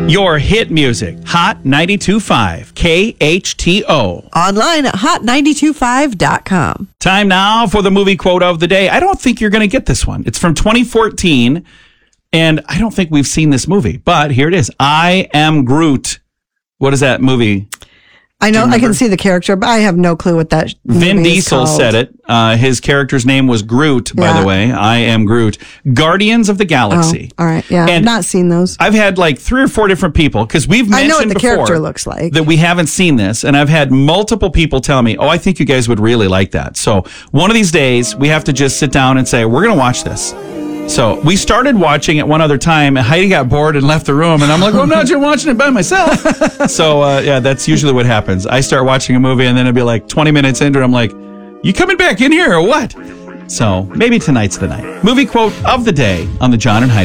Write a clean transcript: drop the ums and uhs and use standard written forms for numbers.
Your hit music, Hot 92.5, KHTO. Online at hot925.com. Time now for the movie quote of the day. I don't think you're going to get this one. It's from 2014, and I don't think we've seen this movie, but here it is. I Am Groot. What is that movie? I know, I can see the character, but I have no clue what that Vin movie is Diesel called. said it. His character's name was Groot, by the way. I Am Groot. Guardians of the Galaxy. Oh, all right, yeah. I've not seen those. I've had like 3 or 4 different people, because we've mentioned I know what the before character looks like. that we haven't seen this, and I've had multiple people tell me, I think you guys would really like that. So one of these days, we have to just sit down and say, we're going to watch this. So we started watching it one other time, and Heidi got bored and left the room, and I'm like, I'm not just watching it by myself. So, yeah, that's usually what happens. I start watching a movie, and then it'll be like 20 minutes into it, I'm like, you coming back in here or what? So maybe tonight's the night. Movie quote of the day on the John and Heidi